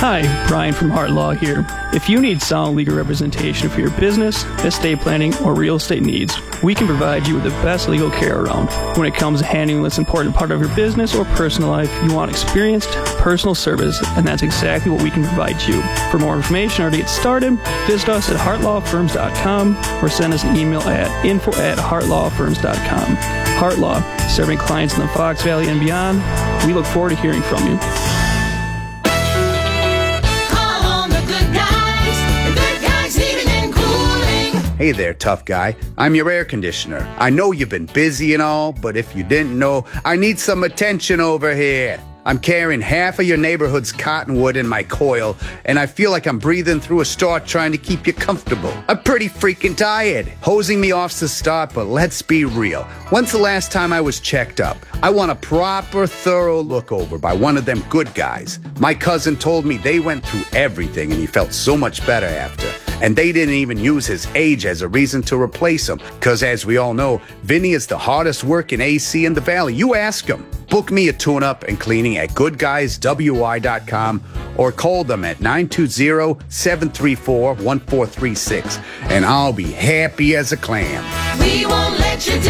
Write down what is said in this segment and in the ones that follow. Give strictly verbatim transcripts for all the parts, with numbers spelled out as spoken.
Hi, Brian from Hart Law here. If you need sound legal representation for your business, estate planning, or real estate needs, we can provide you with the best legal care around. When it comes to handling this important part of your business or personal life, you want experienced, personal service, and that's exactly what we can provide you. For more information or to get started, visit us at hart law firms dot com or send us an email at info at hart law firms dot com. Hart Law, serving clients in the Fox Valley and beyond. We look forward to hearing from you. Hey there, tough guy. I'm your air conditioner. I know you've been busy and all, but if you didn't know, I need some attention over here. I'm carrying half of your neighborhood's cottonwood in my coil, and I feel like I'm breathing through a straw trying to keep you comfortable. I'm pretty freaking tired. Hosing me off's the start, but let's be real. When's the last time I was checked up? I want a proper, thorough look over by one of them good guys. My cousin told me they went through everything and he felt so much better after. And they didn't even use his age as a reason to replace him. Because as we all know, Vinny is the hardest working A C in the Valley. You ask him. Book me a tune-up and cleaning at good guys w y dot com or call them at nine two zero, seven three four, one four three six. And I'll be happy as a clam. We won't let you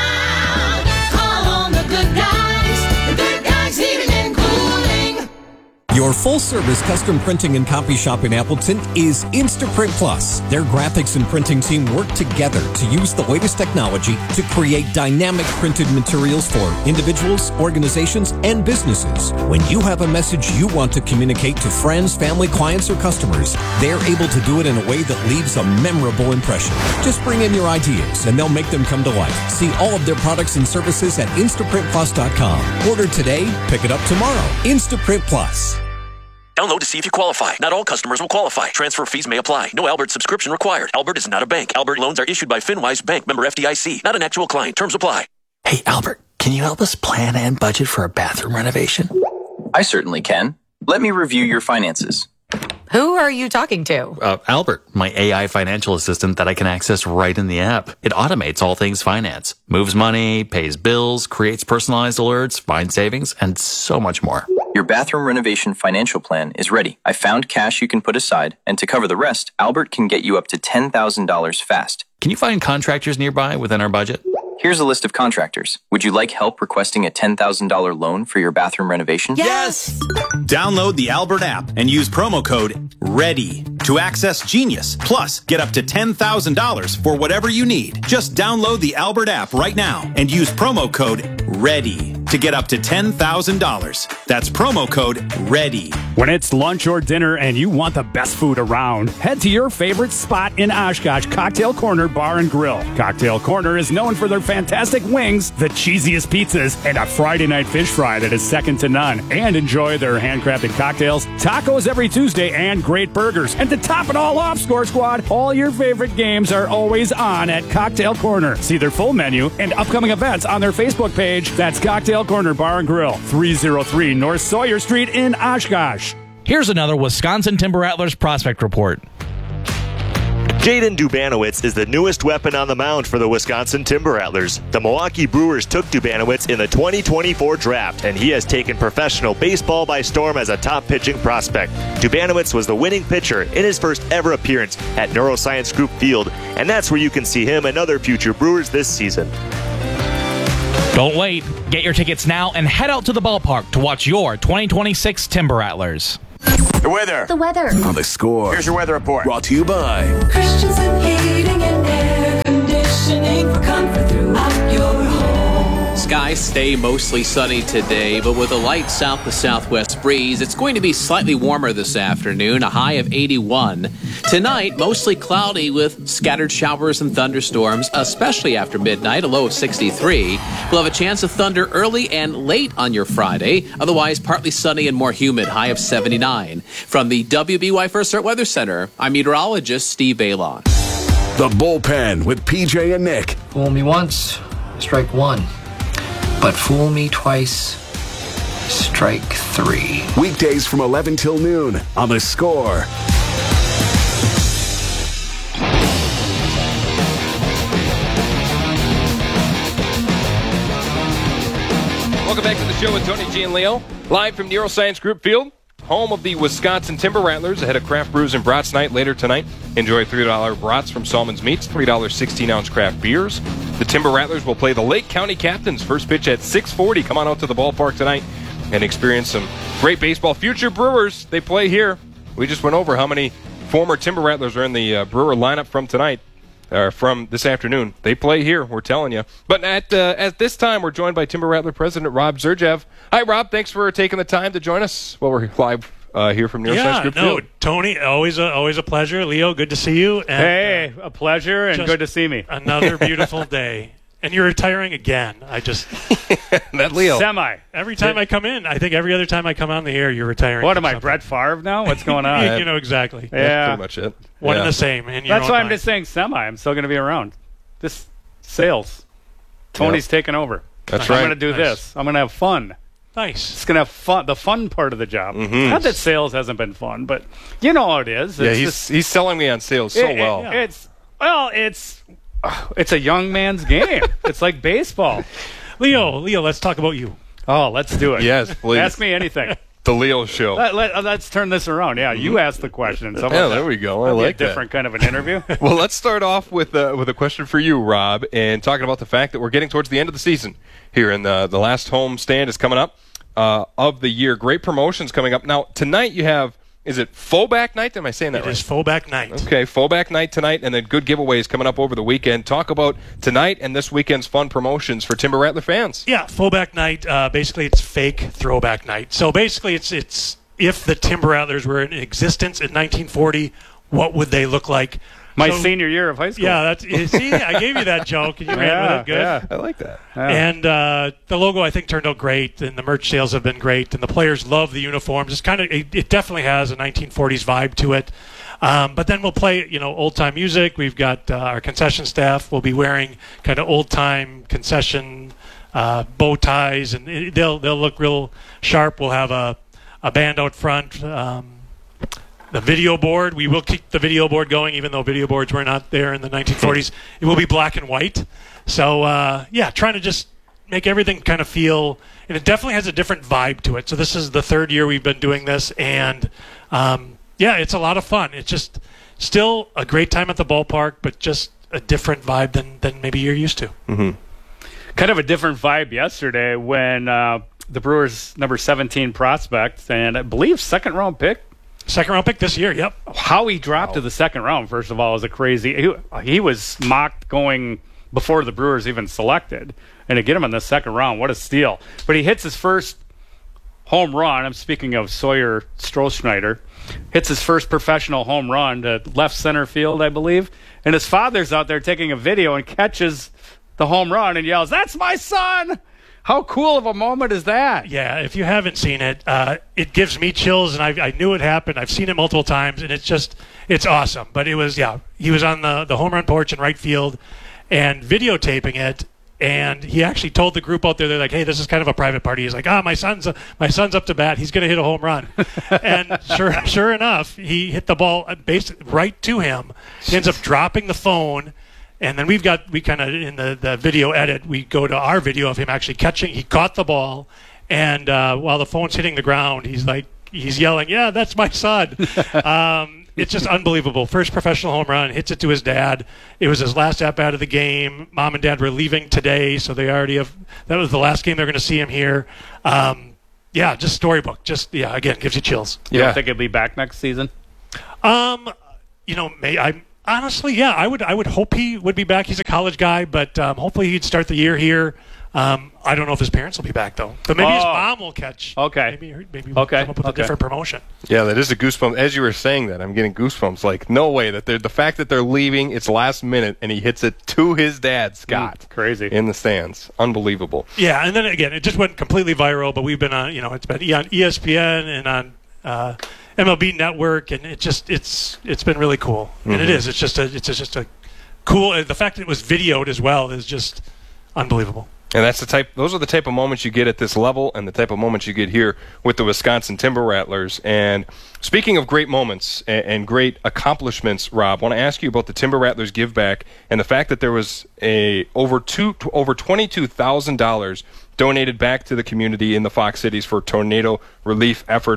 down. Call on the good guys. The good guys heating and cooling. Your full-service custom printing and copy shop in Appleton is Instaprint Plus. Their graphics and printing team work together to use the latest technology to create dynamic printed materials for individuals, organizations, and businesses. When you have a message you want to communicate to friends, family, clients, or customers, they're able to do it in a way that leaves a memorable impression. Just bring in your ideas, and they'll make them come to life. See all of their products and services at instaprint plus dot com. Order today, pick it up tomorrow. Instaprint Plus. Download to see if you qualify. Not all customers will qualify. Transfer fees may apply. No Albert subscription required. Albert is not a bank. Albert loans are issued by FinWise Bank, member F D I C. Not an actual client. Terms apply. Hey, Albert, can you help us plan and budget for a bathroom renovation? I certainly can. Let me review your finances. Who are you talking to? Uh, Albert, my A I financial assistant that I can access right in the app. It automates all things finance, moves money, pays bills, creates personalized alerts, finds savings, and so much more. Your bathroom renovation financial plan is ready. I found cash you can put aside, and to cover the rest, Albert can get you up to ten thousand dollars fast. Can you find contractors nearby within our budget? Here's a list of contractors. Would you like help requesting a ten thousand dollars loan for your bathroom renovation? Yes! Download the Albert app and use promo code READY to access Genius. Plus, get up to ten thousand dollars for whatever you need. Just download the Albert app right now and use promo code READY to get up to ten thousand dollars. That's promo code READY. When it's lunch or dinner and you want the best food around, head to your favorite spot in Oshkosh, Cocktail Corner Bar and Grill. Cocktail Corner is known for their fantastic wings, the cheesiest pizzas, and a Friday night fish fry that is second to none. And enjoy their handcrafted cocktails, tacos every Tuesday, and great burgers. And to top it all off, Score Squad, all your favorite games are always on at Cocktail Corner. See their full menu and upcoming events on their Facebook page. That's Cocktail Corner Bar and Grill, three oh three North Sawyer Street in Oshkosh. Here's another Wisconsin Timber Rattlers prospect report. Jaden Dubanowitz is the newest weapon on the mound for the Wisconsin Timber Rattlers. The Milwaukee Brewers took Dubanowitz in the twenty twenty-four draft, and he has taken professional baseball by storm as a top pitching prospect. Dubanowitz was the winning pitcher in his first ever appearance at Neuroscience Group Field, and that's where you can see him and other future Brewers this season. Don't wait. Get your tickets now and head out to the ballpark to watch your twenty twenty-six Timber Rattlers. The weather. The weather. On the Score. Here's your weather report. Brought to you by Christensen Heating and Air Conditioning for comfort throughout your home. Skies stay mostly sunny today, but with a light south to southwest breeze, it's going to be slightly warmer this afternoon, a high of eighty-one. Tonight, mostly cloudy with scattered showers and thunderstorms, especially after midnight, a low of sixty-three. We'll have a chance of thunder early and late on your Friday, otherwise partly sunny and more humid, high of seventy-nine. From the W B Y First Alert Weather Center, I'm meteorologist Steve Balon. The Bullpen with P J and Nick. Fool me once, strike one. But fool me twice, strike three. Weekdays from eleven till noon on The Score. Welcome back to the show with Tony G and Leo, live from Neuroscience Group Field. home of the Wisconsin Timber Rattlers, ahead of Craft Brews and Brats Night later tonight. Enjoy three dollar brats from Salmon's Meats, three dollars sixteen-ounce craft beers. The Timber Rattlers will play the Lake County Captains. First pitch at six forty. Come on out to the ballpark tonight and experience some great baseball. Future Brewers, they play here. We just went over how many former Timber Rattlers are in the uh, Brewer lineup from tonight. Uh, from this afternoon. They play here, we're telling you. But at uh, at this time, we're joined by Timber Rattler President Rob Zurjev. Hi, Rob. Thanks for taking the time to join us. Well, we're live uh, here from Neuroscience yeah, Group no, Field. Tony, always a, always a pleasure. Leo, good to see you. And, hey, uh, a pleasure and just good to see me. Another beautiful day. And you're retiring again. I just... that Leo. Semi. Every time I come in, I think every other time I come on the air, you're retiring. What am I, Brett Favre now? What's going on? you, you know exactly. Yeah. That's pretty much it. One yeah. and the same. In your That's own why mind. I'm just saying semi. I'm still going to be around. This sales. Tony's Yep. taking over. That's I'm right. going to do Nice. this. I'm going to have fun. Nice. It's going to have fun. The fun part of the job. Mhm. Not that sales hasn't been fun, but you know how it is. Yeah, It's he's just- he's selling me on sales so it- it- well. It's well, it's it's a young man's game. It's like baseball. Leo, Leo, let's talk about you. Oh, let's do it. Yes, please. Ask me anything. The Leo Show. Let, let, let's turn this around. Yeah, you ask the questions. How about Yeah, that? there we go. I That'd be like a that. different kind of an interview. Well, let's start off with uh, with a question for you, Rob, and talking about the fact that we're getting towards the end of the season here, and the the last home stand is coming up uh, of the year. Great promotions coming up. Now tonight you have, is it Fullback Night? Am I saying that It right? is fullback night. Okay, Fullback Night tonight, and then good giveaways coming up over the weekend. Talk about tonight and this weekend's fun promotions for Timber Rattler fans. Yeah, fullback night. Uh, basically, it's fake throwback night. So basically, it's it's if the Timber Rattlers were in existence in nineteen forty, what would they look like? My So- senior year of high school. Yeah, that's you see, I gave you that joke, and you ran Yeah, with it. Good. yeah. I like that. Yeah. And uh, the logo, I think, turned out great, and the merch sales have been great, and the players love the uniforms. It's kind of, it, it definitely has a nineteen forties vibe to it. Um, but then we'll play, you know, old time music. We've got uh, our concession staff will be wearing kind of old time concession uh, bow ties, and it, they'll they'll look real sharp. We'll have a a band out front. Um, The video board, we will keep the video board going, even though video boards were not there in the nineteen forties. It will be black and white. So, uh, yeah, trying to just make everything kind of feel, and it definitely has a different vibe to it. So this is the third year we've been doing this, and um, yeah, it's a lot of fun. It's just still a great time at the ballpark, but just a different vibe than, than maybe you're used to. Mm-hmm. Kind of a different vibe yesterday when uh, the Brewers' number seventeen prospect, and I believe second round pick, Second round pick this year, yep. how he dropped to the second round, first of all, is a crazy. He, he was mocked going before the Brewers even selected. And to get him in the second round, what a steal. But he hits his first home run. I'm speaking of Sawyer Strohschneider. Hits his first professional home run to left center field, I believe. And his father's out there taking a video and catches the home run and yells, "That's my son!" How cool of a moment is that? Yeah, if you haven't seen it, uh, it gives me chills, and I, I knew it happened. I've seen it multiple times, and it's just, it's awesome. But it was, yeah, he was on the, the home run porch in right field and videotaping it, and he actually told the group out there, they're like, hey, this is kind of a private party. He's like, ah, my son's my son's up to bat. He's going to hit a home run. And sure sure enough, he hit the ball basically right to him. He ends up dropping the phone. And then we've got, we kind of, in the, the video edit, we go to our video of him actually catching. He caught the ball, and uh, while the phone's hitting the ground, he's like, he's yelling, yeah, that's my son. um, it's just unbelievable. First professional home run, hits it to his dad. It was his last at-bat of the game. Mom and dad were leaving today, so they already have, that was the last game they're going to see him here. Um, yeah, just storybook. Just, yeah, again, gives you chills. You don't think he'll be back next season? Um, you know, may I honestly, yeah, I would. I would hope he would be back. He's a college guy, but um, hopefully he'd start the year here. Um, I don't know if his parents will be back though, but maybe his Oh. mom will catch. Okay. Maybe maybe we'll Okay. come up with Okay. a different promotion. Yeah, that is a goosebump. As you were saying that, I'm getting goosebumps. Like, no way that they're the fact that they're leaving. It's last minute, and he hits it to his dad, Scott, crazy in the stands. Unbelievable. Yeah, and then again, it just went completely viral. But we've been on, you know, it's been on E S P N and on uh, M L B Network, and it just it's it's been really cool. And it Mhm. is. It's just a it's just a cool. The fact that it was videoed as well is just unbelievable. And that's the type. Those are the type of moments you get at this level, and the type of moments you get here with the Wisconsin Timber Rattlers. And speaking of great moments and, and great accomplishments, Rob, I want to ask you about the Timber Rattlers Give Back and the fact that there was a over two over twenty-two thousand dollars donated back to the community in the Fox Cities for tornado relief efforts.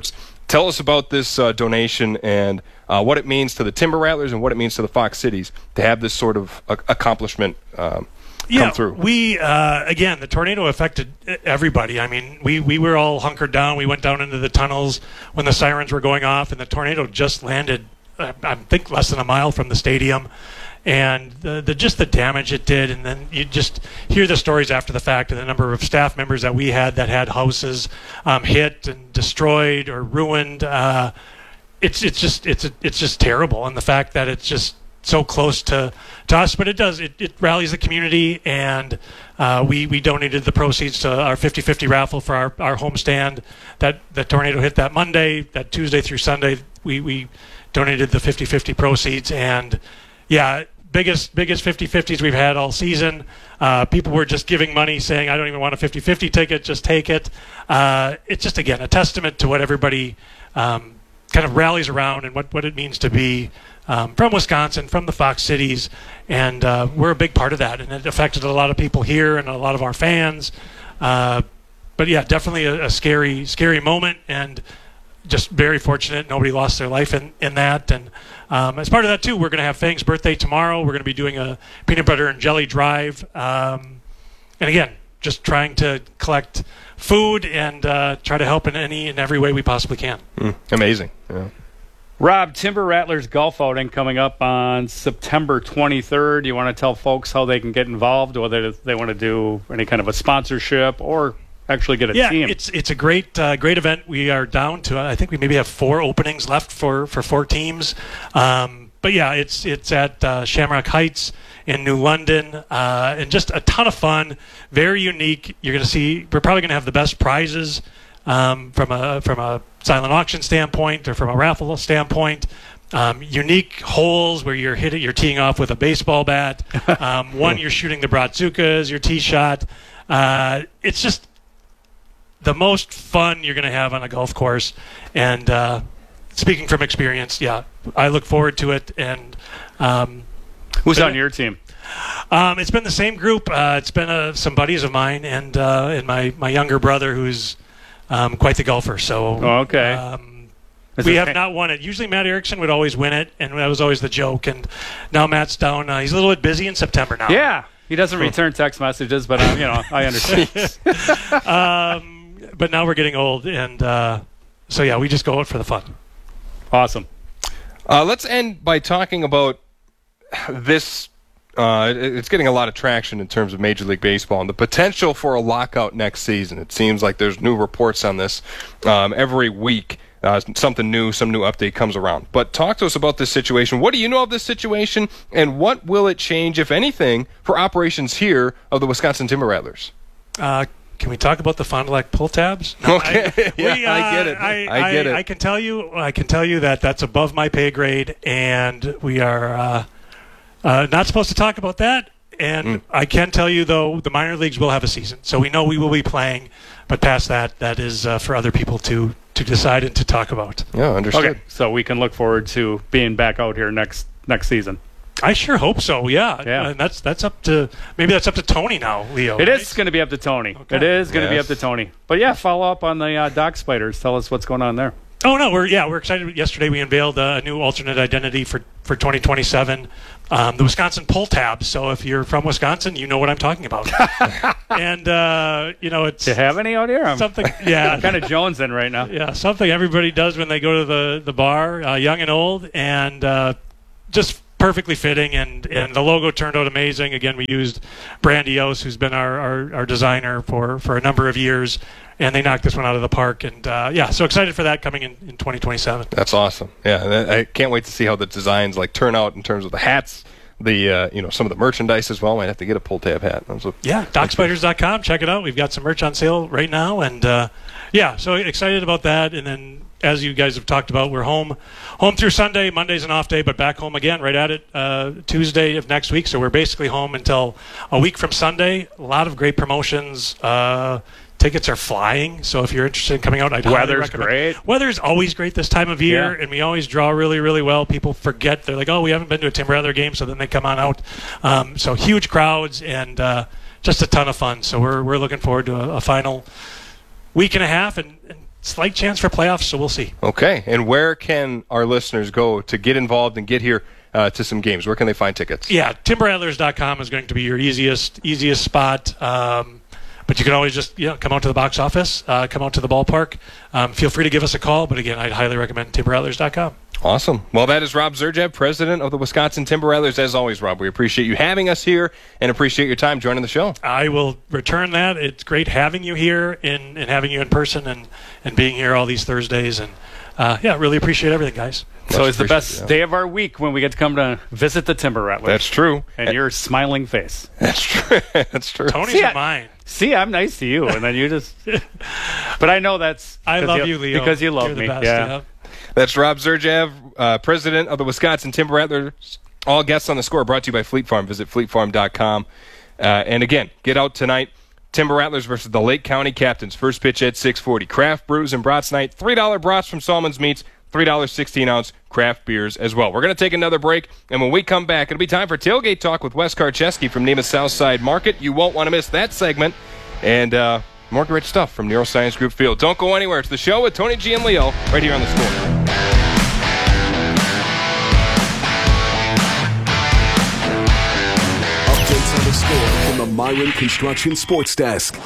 Tell us about this uh, donation and uh, what it means to the Timber Rattlers and what it means to the Fox Cities to have this sort of uh, accomplishment um, yeah, come through. We, uh, again, the tornado affected everybody. I mean, we, we were all hunkered down. We went down into the tunnels when the sirens were going off, and the tornado just landed, uh, I think, less than a mile from the stadium. And the, the just the damage it did, and then you just hear the stories after the fact, and the number of staff members that we had that had houses um, hit and destroyed or ruined. Uh, it's it's just it's it's just terrible, and the fact that it's just so close to, to us, but it does it, it rallies the community, and uh, we we donated the proceeds to our fifty-fifty raffle for our our homestand. That the tornado hit that Monday, that Tuesday through Sunday, we we donated the fifty-fifty proceeds, and yeah. Biggest biggest fifty-fifties we've had all season. Uh, people were just giving money saying, I don't even want a fifty-fifty ticket, just take it. Uh, it's just, again, a testament to what everybody um, kind of rallies around and what, what it means to be um, from Wisconsin, from the Fox Cities. And uh, we're a big part of that. And it affected a lot of people here and a lot of our fans. Uh, but, yeah, definitely a, a scary, scary moment. And just very fortunate nobody lost their life in, in that. And um, as part of that, too, we're going to have Fang's birthday tomorrow. We're going to be doing a peanut butter and jelly drive. Um, and, again, just trying to collect food and uh, try to help in any and every way we possibly can. Mm, amazing. Yeah. Rob, Timber Rattlers golf outing coming up on September twenty-third. You want to tell folks how they can get involved, whether they want to do any kind of a sponsorship or actually get a yeah, team. Yeah, it's it's a great uh, great event. We are down to uh, I think we maybe have four openings left for, for four teams. Um, but yeah, it's it's at uh, Shamrock Heights in New London, uh, and just a ton of fun. Very unique. You're going to see. We're probably going to have the best prizes um, from a from a silent auction standpoint or from a raffle standpoint. Um, unique holes where you're hitting, you're teeing off with a baseball bat. Um, one you're shooting the Bratzukas, your tee shot. Uh, it's just the most fun you're going to have on a golf course. And uh, speaking from experience, yeah, I look forward to it. And um, who's on your team? Um, it's been the same group. Uh, it's been uh, some buddies of mine and uh, and my, my younger brother, who's um, quite the golfer. So oh, okay. Um, we have not won it. Usually Matt Erickson would always win it, and that was always the joke. And now Matt's down. Uh, he's a little bit busy in September now. Yeah, he doesn't return text messages, but uh, you know, I understand. um, But now we're getting old, and uh, so, yeah, we just go out for the fun. Awesome. Uh, let's end by talking about this. Uh, it's getting a lot of traction in terms of Major League Baseball and the potential for a lockout next season. It seems like there's new reports on this um, every week. Uh, something new, some new update comes around. But talk to us about this situation. What do you know of this situation, and what will it change, if anything, for operations here of the Wisconsin Timber Rattlers? Uh Can we talk about the Fond du Lac pull tabs? No, okay, I, we, yeah, uh, I get it. I, I get I, it. I can tell you, I can tell you that that's above my pay grade, and we are uh, uh, not supposed to talk about that. And mm. I can tell you, though, the minor leagues will have a season, so we know we will be playing. But past that, that is uh, for other people to to decide and to talk about. Yeah, understood. Okay, so we can look forward to being back out here next next season. I sure hope so. Yeah, yeah. And that's that's up to maybe that's up to Tony now, Leo. It right? is going to be up to Tony. Okay. It is going to yes. be up to Tony. But yeah, follow up on the uh, Dock Spiders. Tell us what's going on there. Oh no, we're yeah we're excited. Yesterday we unveiled a new alternate identity for for twenty twenty-seven, um, the Wisconsin pull tabs. So if you're from Wisconsin, you know what I'm talking about. and uh, you know it's. Do you have any out here? I'm something. Yeah, I'm kind of jonesing right now. Yeah, something everybody does when they go to the the bar, uh, young and old, and uh, just. Perfectly fitting, and, and the logo turned out amazing. Again, we used Brandy Ose, who's been our, our, our designer for, for a number of years, and they knocked this one out of the park. And uh, yeah, so excited for that coming in, in twenty twenty-seven. That's awesome. Yeah, I can't wait to see how the designs like turn out in terms of the hats, the uh, you know some of the merchandise as well. Might have to get a pull tab hat. So, yeah, dock spiders dot com. Check it out. We've got some merch on sale right now, and uh, yeah, so excited about that. And then, as you guys have talked about, we're home home through Sunday. Monday's an off day, but back home again right at it uh, Tuesday of next week. So we're basically home until a week from Sunday. A lot of great promotions. Uh, tickets are flying. So if you're interested in coming out, I'd highly Weather's recommend. great. Weather's always great this time of year, Yeah. and we always draw really, really well. People forget. They're like, oh, we haven't been to a Timber Rattler game, so then they come on out. Um, so huge crowds and uh, just a ton of fun. So we're we're looking forward to a, a final week and a half and, and slight chance for playoffs, so we'll see. Okay, and where can our listeners go to get involved and get here uh, to some games? Where can they find tickets? Yeah, timber rattlers dot com is going to be your easiest easiest spot. Um, but you can always just you know, come out to the box office, uh, come out to the ballpark. Um, feel free to give us a call, but again, I'd highly recommend timber rattlers dot com. Awesome. Well, that is Rob Zerjev, president of the Wisconsin Timber Rattlers. As always, Rob, we appreciate you having us here and appreciate your time joining the show. I will return that. It's great having you here in, and having you in person and, and being here all these Thursdays. And, uh, yeah, really appreciate everything, guys. So it's the best yeah. day of our week when we get to come to visit the Timber Rattlers. That's true. And, and your smiling face. That's true. That's true. Tony's in mine. See, I'm nice to you, and then you just... But I know that's... I love you, Leo. Because you love You're me. The best, yeah. yeah. That's Rob Zerjev, uh, president of the Wisconsin Timber Rattlers. All guests on the score brought to you by Fleet Farm. Visit fleet farm dot com. Uh, and again, get out tonight. Timber Rattlers versus the Lake County Captains. First pitch at six forty. Craft brews and brats night. three dollar brats from Salmon's Meats. three dollars sixteen ounce craft beers as well. We're going to take another break, and when we come back, it'll be time for Tailgate Talk with Wes Karcheski from Nema's Southside Market. You won't want to miss that segment. And uh, more great stuff from Neuroscience Group Field. Don't go anywhere. It's the show with Tony G and Leo right here on the score. Updates on the score from the Myron Construction Sports Desk.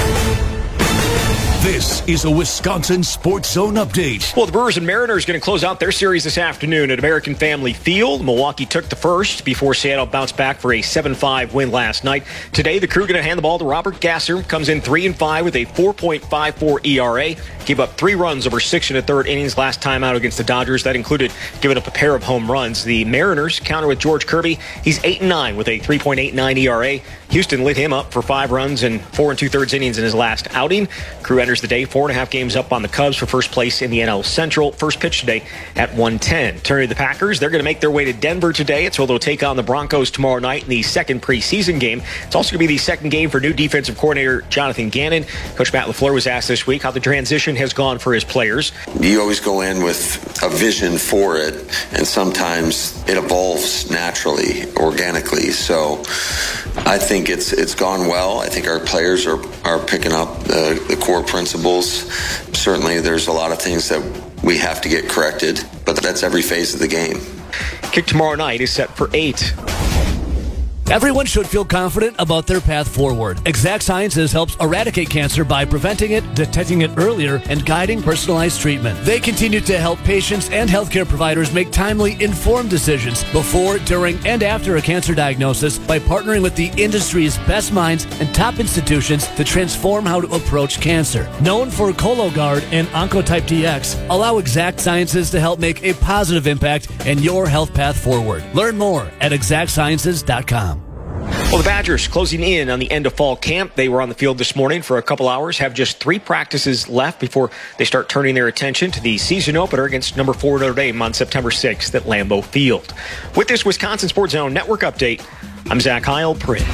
This is a Wisconsin Sports Zone update. Well, the Brewers and Mariners going to close out their series this afternoon at American Family Field. Milwaukee took the first before Seattle bounced back for a seven five win last night. Today, the crew going to hand the ball to Robert Gasser. Comes in three and five with a four point five four E R A. Gave up three runs over six and a third innings last time out against the Dodgers. That included giving up a pair of home runs. The Mariners counter with George Kirby. He's eight and nine with a three point eight nine E R A. Houston lit him up for five runs and four and two thirds innings in his last outing. Crew enters the day four and a half games up on the Cubs for first place in the N L Central. First pitch today at one ten. Turning to the Packers, they're going to make their way to Denver today. It's where they'll take on the Broncos tomorrow night in the second preseason game. It's also going to be the second game for new defensive coordinator Jonathan Gannon. Coach Matt LaFleur was asked this week how the transition has gone for his players. You always go in with a vision for it, and sometimes it evolves naturally, organically. So I think it's it's gone well. I think our players are, are picking up the, the core principles. Certainly there's a lot of things that we have to get corrected, but that's every phase of the game. Kick tomorrow night is set for eight. Everyone should feel confident about their path forward. Exact Sciences helps eradicate cancer by preventing it, detecting it earlier, and guiding personalized treatment. They continue to help patients and healthcare providers make timely, informed decisions before, during, and after a cancer diagnosis by partnering with the industry's best minds and top institutions to transform how to approach cancer. Known for Cologuard and Oncotype D X, allow Exact Sciences to help make a positive impact in your health path forward. Learn more at exact sciences dot com. Well, the Badgers closing in on the end of fall camp. They were on the field this morning for a couple hours, have just three practices left before they start turning their attention to the season opener against number four Notre Dame on September sixth at Lambeau Field. With this Wisconsin Sports Zone Network update, I'm Zach Heil, Pritt.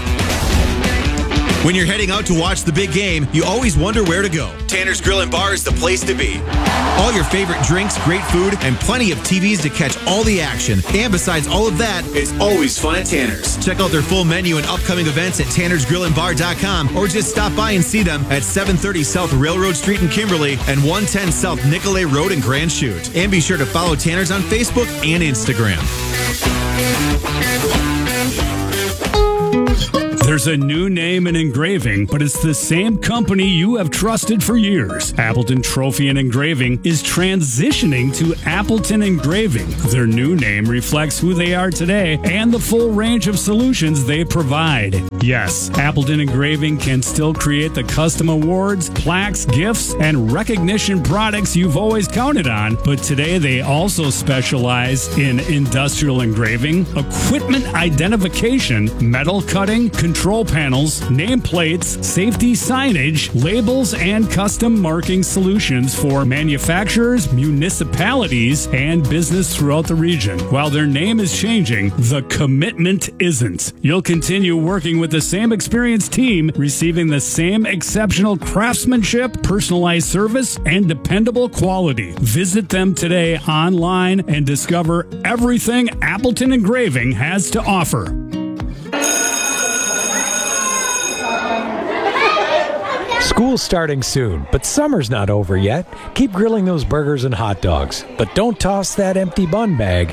When you're heading out to watch the big game, you always wonder where to go. Tanner's Grill and Bar is the place to be. All your favorite drinks, great food, and plenty of T Vs to catch all the action. And besides all of that, it's always fun at Tanner's. Check out their full menu and upcoming events at tanners grill and bar dot com or just stop by and see them at seven thirty South Railroad Street in Kimberly and one ten South Nicolay Road in Grand Chute. And be sure to follow Tanner's on Facebook and Instagram. There's a new name in engraving, but it's the same company you have trusted for years. Appleton Trophy and Engraving is transitioning to Appleton Engraving. Their new name reflects who they are today and the full range of solutions they provide. Yes, Appleton Engraving can still create the custom awards, plaques, gifts, and recognition products you've always counted on, but today they also specialize in industrial engraving, equipment identification, metal cutting, control panels, nameplates, safety signage, labels, and custom marking solutions for manufacturers, municipalities, and business throughout the region. While their name is changing, the commitment isn't. You'll continue working with the same experienced team, receiving the same exceptional craftsmanship, personalized service, and dependable quality. Visit them today online and discover everything Appleton Engraving has to offer. School's starting soon, but summer's not over yet. Keep grilling those burgers and hot dogs, but don't toss that empty bun bag.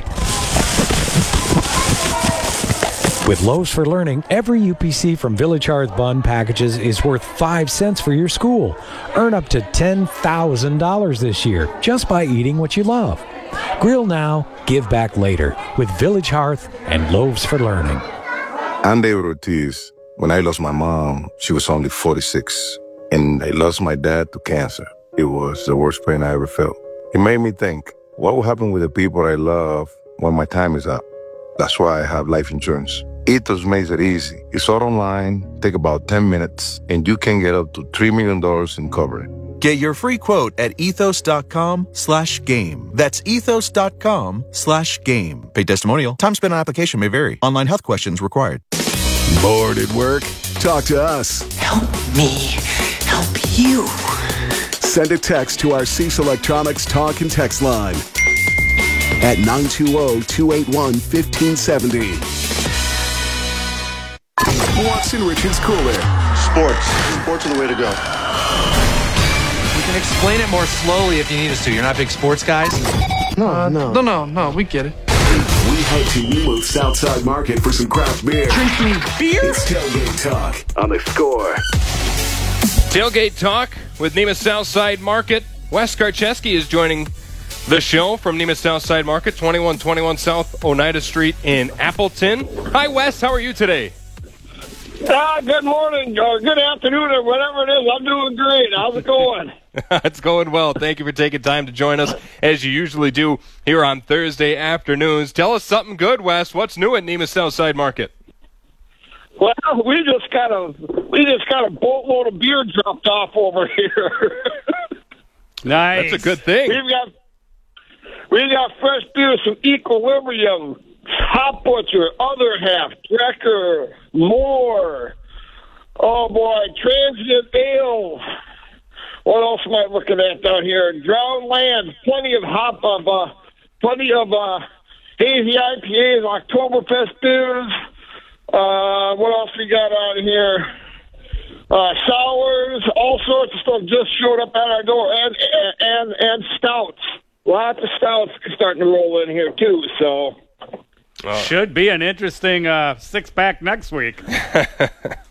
With Loaves for Learning, every U P C from Village Hearth Bun packages is worth five cents for your school. Earn up to ten thousand dollars this year just by eating what you love. Grill now, give back later with Village Hearth and Loaves for Learning. I'm David Ortiz. When I lost my mom, she was only forty-six, and I lost my dad to cancer. It was the worst pain I ever felt. It made me think, what will happen with the people I love when my time is up? That's why I have life insurance. Ethos makes it easy. It's all online, take about ten minutes, and you can get up to three million dollars in coverage. Get your free quote at ethos.com slash game. That's ethos.com slash game. Paid testimonial. Time spent on application may vary. Online health questions required. Bored at work? Talk to us. Help me help you. Send a text to our Cease Electronics talk and text line at nine two zero, two eight one, one five seven zero. What's in Richard's Cooler? Sports. Sports are the way to go. We can explain it more slowly if you need us to. You're not big sports guys? No, uh, no. No, no, no. We get it. We head to Nemo's Southside Market for some craft beer. Drink me beer? It's Tailgate Talk on the Score. Tailgate Talk with Nemo's Southside Market. Wes Karcheski is joining the show from Nemo's Southside Market, twenty-one twenty-one South Oneida Street in Appleton. Hi, Wes. How are you today? Ah, good morning, or good afternoon, or whatever it is. I'm doing great. How's it going? It's going well. Thank you for taking time to join us, as you usually do here on Thursday afternoons. Tell us something good, Wes. What's new at Nemo's Southside Market? Well, we just got a we just got a boatload of beer dropped off over here. Nice. That's a good thing. We've got we got fresh beer, some Equilibrium, Hop Butcher, Other Half, Drecker, More. Oh boy, Transient Ale. What else am I looking at down here? Drowned Land, plenty of hop of uh, plenty of uh, hazy I P As, Oktoberfest beers. Uh, what else we got out here? Uh, sours, all sorts of stuff just showed up at our door, and and and stouts. Lots of stouts starting to roll in here too. So oh. Should be an interesting uh, six pack next week. oh Yes,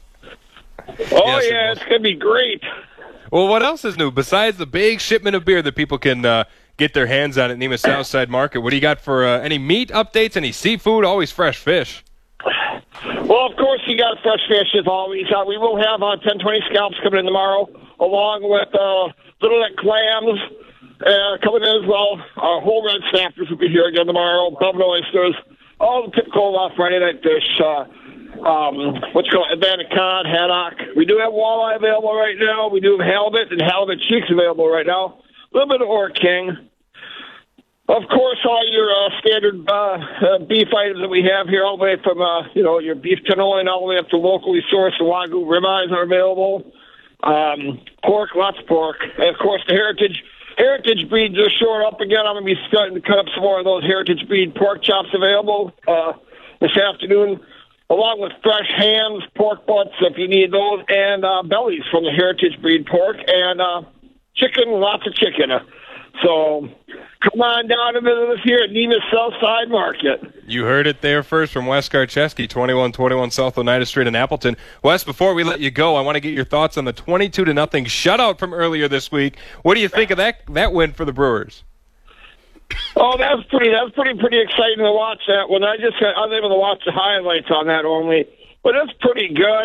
yeah, it it's gonna be great. Well, what else is new besides the big shipment of beer that people can uh, get their hands on at Nemo's Southside Market? What do you got for uh, any meat updates? Any seafood? Always fresh fish. Well, of course, you got fresh fish as always. Uh, we will have uh, ten twenty scalps coming in tomorrow, along with uh, little neck clams uh, coming in as well. Our whole red snappers will be here again tomorrow. Buffalo oysters, all the typical uh, Friday night fish. Uh, um, what's called Atlantic cod, haddock. We do have walleye available right now. We do have halibut and halibut cheeks available right now. A little bit of Orr King. Of course, all your uh, standard uh, uh, beef items that we have here, all the way from uh, you know your beef tenderloin all the way up to locally sourced Wagyu ribeyes are available. Um, pork, lots of pork, and of course the heritage heritage breed just showing up again. I'm going to be starting to cut up some more of those heritage breed pork chops available uh, this afternoon, along with fresh hams, pork butts if you need those, and uh, bellies from the heritage breed pork, and uh, chicken, lots of chicken. Uh, So come on down and visit us here at Nemo's Southside Market. You heard it there first from Wes Karcheski, twenty-one twenty-one South Oneida Street in Appleton. Wes, before we let you go, I want to get your thoughts on the twenty-two to nothing shutout from earlier this week. What do you think of that that win for the Brewers? Oh, that was pretty. That was pretty pretty exciting to watch that one. I just I was able to watch the highlights on that only, but it's pretty good.